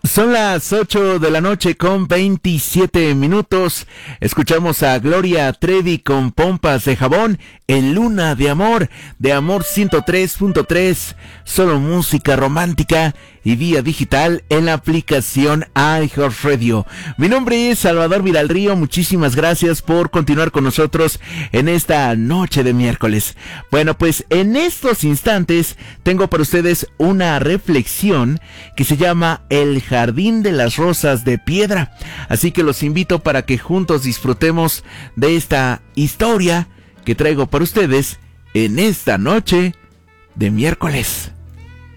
Son las 8 de la noche con 27 minutos. Escuchamos a Gloria Trevi con Pompas de Jabón en Luna de Amor 103.3. Solo música romántica y vía digital en la aplicación iHeartRadio. Mi nombre es Salvador Vidal-Río. Muchísimas gracias por continuar con nosotros en esta noche de miércoles. Bueno, pues en estos instantes tengo para ustedes una reflexión que se llama El Jardín de las Rosas de Piedra. Así que los invito para que juntos disfrutemos de esta historia que traigo para ustedes en esta noche de miércoles.